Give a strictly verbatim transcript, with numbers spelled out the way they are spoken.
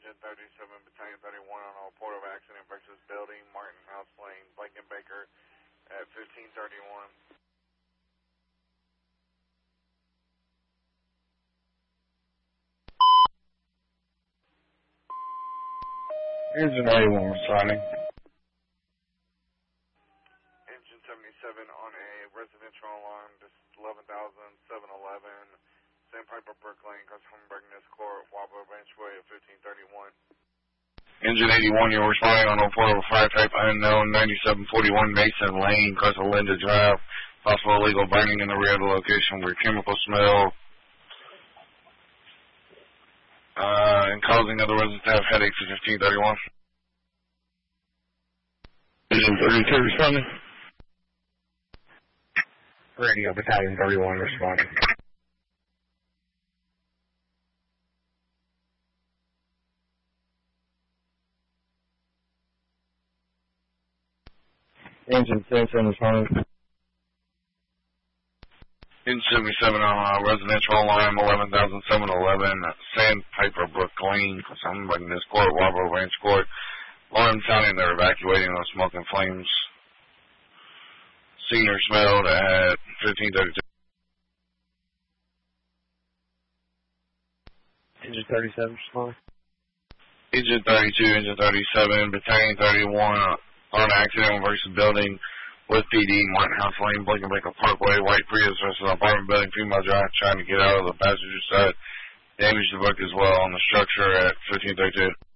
Engine thirty-seven, Battalion thirty-one on all port of accident versus building, Martin House Lane, Blankenbaker at fifteen thirty-one. Engine eighty-one responding. Engine seventy-seven on a residential alarm, just eleven thousand seven eleven, Sandpiper Brook Lane, Customer Bergness Court, Wabba Bench Way at fifteen thirty-one. Engine eighty-one, you're responding on oh four oh five type unknown, ninety-seven forty-one Mason Lane, Casa Linda Drive. Possible illegal burning in the rear of the location where chemical smell uh, and causing other residents to have headaches at fifteen thirty-one. Engine thirty-two responding. Radio Battalion thirty-one responding. Engine seventy-seven responding. Engine seventy-seven on uh, residential alarm, eleven thousand seven eleven, Sandpiper Brook Lane, something like this court, Wabba Ranch Court. Alarm sounding, they're evacuating on smoke and flames. Senior smelled at fifteen thirty-two. Engine thirty-seven responding. Engine thirty-two, Engine thirty-seven, Battalion thirty-one on accident versus building with P D, Martin House Lane, Blankenbaker Parkway, White Prius versus apartment building, female drive, trying to get out of the passenger side. Damage the book as well on the structure at fifteen thirty-two.